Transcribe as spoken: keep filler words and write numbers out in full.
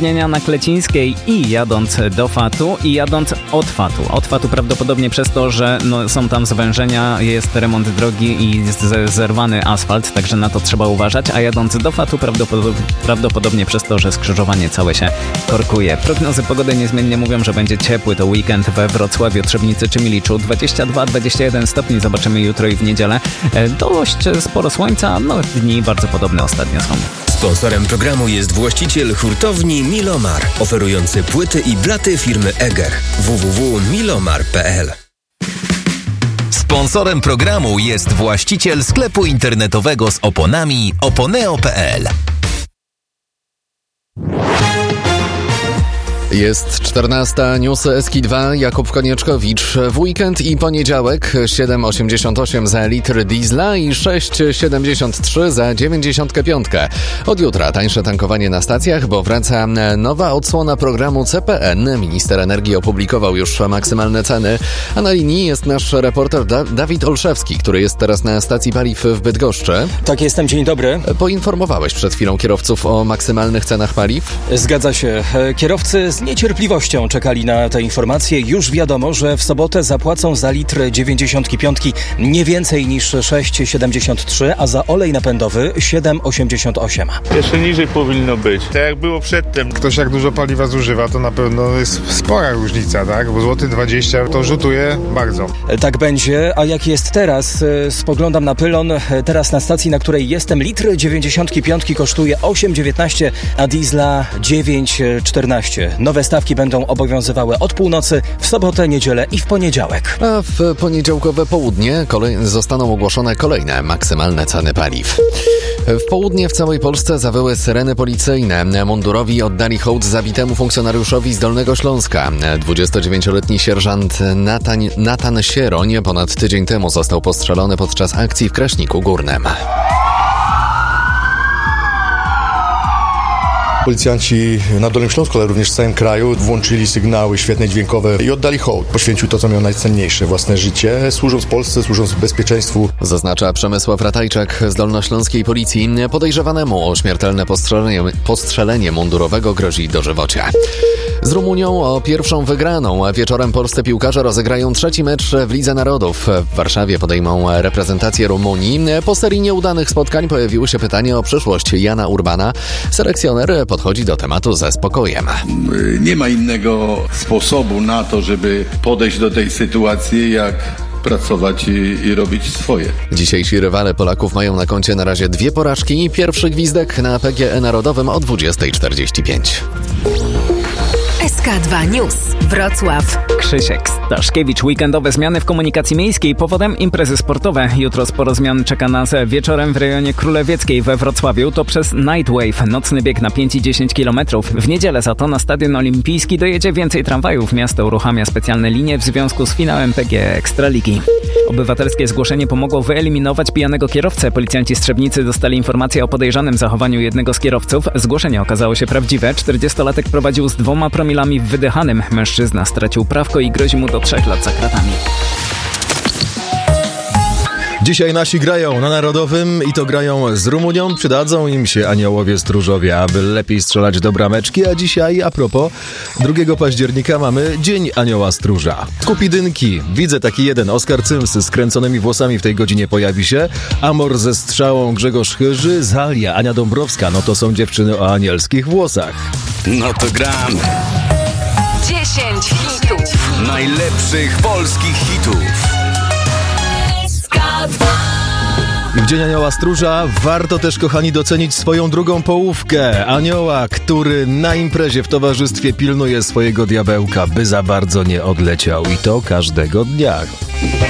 utrudnienia na Klecińskiej i jadąc do Fatu i jadąc od Fatu. Od Fatu prawdopodobnie przez to, że no, są tam zwężenia, jest remont drogi i jest zerwany asfalt, także na to trzeba uważać, a jadąc do Fatu prawdopodobnie, prawdopodobnie przez to, że skrzyżowanie całe się korkuje. Prognozy pogody niezmiennie mówią, że będzie ciepły to weekend we Wrocławiu, Trzebnicy czy Miliczu. dwadzieścia dwa dwadzieścia jeden stopni zobaczymy jutro i w niedzielę. Dość sporo słońca, no dni bardzo podobne ostatnio są. Sponsorem programu jest właściciel hurtowni Milomar, oferujący płyty i blaty firmy Eger. w w w kropka milomar kropka p l. Sponsorem programu jest właściciel sklepu internetowego z oponami oponeo kropka p l. Jest czternasta, newsy S K dwa, Jakub Konieczkowicz. W weekend i poniedziałek siedem osiemdziesiąt osiem za litr diesla i sześć siedemdziesiąt trzy za dziewięćdziesiąt pięć. Od jutra tańsze tankowanie na stacjach, bo wraca nowa odsłona programu C P N. Minister energii opublikował już maksymalne ceny, a na linii jest nasz reporter da- Dawid Olszewski, który jest teraz na stacji paliw w Bydgoszczy. Tak, jestem, dzień dobry. Poinformowałeś przed chwilą kierowców o maksymalnych cenach paliw? Zgadza się. Kierowcy z niecierpliwością czekali na te informacje. Już wiadomo, że w sobotę zapłacą za litr dziewięćdziesiąt pięć nie więcej niż sześć siedemdziesiąt trzy, a za olej napędowy siedem osiemdziesiąt osiem. Jeszcze niżej powinno być, tak jak było przedtem. Ktoś jak dużo paliwa zużywa, to na pewno jest spora różnica, tak? Bo złoty dwadzieścia to rzutuje bardzo. Tak będzie, a jak jest teraz? Spoglądam na pylon. Teraz na stacji, na której jestem, litr dziewięćdziesiąt pięć kosztuje osiem dziewiętnaście, a diesla dziewięć czternaście. Nowe stawki będą obowiązywały od północy, w sobotę, niedzielę i w poniedziałek. A w poniedziałkowe południe kolej- zostaną ogłoszone kolejne maksymalne ceny paliw. W południe w całej Polsce zawyły syreny policyjne. Mundurowi oddali hołd zabitemu funkcjonariuszowi z Dolnego Śląska. dwudziestodziewięcioletni sierżant Natan, Natan Sieroń ponad tydzień temu został postrzelony podczas akcji w Kraśniku Górnym. Policjanci na Dolnym Śląsku, ale również w całym kraju włączyli sygnały świetne dźwiękowe i oddali hołd. Poświęcił to, co miał najcenniejsze, własne życie, służąc Polsce, służąc bezpieczeństwu. Zaznacza Przemysław Ratajczak z Dolnośląskiej Policji. Podejrzewanemu o śmiertelne postrzelenie, postrzelenie mundurowego grozi dożywocie. Z Rumunią o pierwszą wygraną. Wieczorem polscy piłkarze rozegrają trzeci mecz w Lidze Narodów. W Warszawie podejmą reprezentację Rumunii. Po serii nieudanych spotkań pojawiło się pytanie o przyszłość Jana Urbana. Selekcjoner podchodzi do tematu ze spokojem. Nie ma innego sposobu na to, żeby podejść do tej sytuacji, jak pracować i, i robić swoje. Dzisiejsi rywale Polaków mają na koncie na razie dwie porażki. Pierwszy gwizdek na P G E Narodowym o dwudziesta czterdzieści pięć. S K dwa News. Wrocław. Krzysiek Staszkiewicz. Weekendowe zmiany w komunikacji miejskiej. Powodem imprezy sportowe. Jutro sporo zmian czeka nas wieczorem w rejonie Królewieckiej we Wrocławiu. To przez Nightwave. Nocny bieg na pięć i dziesięć kilometrów. W niedzielę za to na Stadion Olimpijski dojedzie więcej tramwajów. Miasto uruchamia specjalne linie w związku z finałem P G E Ekstraligi. Obywatelskie zgłoszenie pomogło wyeliminować pijanego kierowcę. Policjanci z Trzebnicy dostali informację o podejrzanym zachowaniu jednego z kierowców. Zgłoszenie okazało się prawdziwe. czterdziestolatek prowadził z dwoma promilami w wydychanym. Mężczyzna stracił prawko i grozi mu do trzech lat za kratami. Dzisiaj nasi grają na Narodowym i to grają z Rumunią. Przydadzą im się aniołowie stróżowie, aby lepiej strzelać do brameczki. A dzisiaj, a propos, drugiego października mamy Dzień Anioła Stróża. Kupidynki. Widzę taki jeden. Oskar Cyms z kręconymi włosami w tej godzinie pojawi się. Amor ze strzałą Grzegorz Chyży. Zalia, Ania Dąbrowska. No to są dziewczyny o anielskich włosach. No to gramy. dziesięć hitów. Najlepszych polskich hitów. I w Dzień Anioła Stróża warto też, kochani, docenić swoją drugą połówkę. Anioła, który na imprezie w towarzystwie pilnuje swojego diabełka, by za bardzo nie odleciał. I to każdego dnia.